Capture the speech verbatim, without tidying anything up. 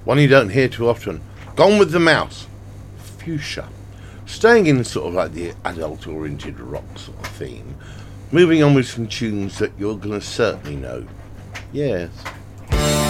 One you don't hear too often. Gone with the Mouse. Fuchsia. Staying in sort of like the adult-oriented rock sort of theme. Moving on with some tunes that you're going to certainly know. Yes.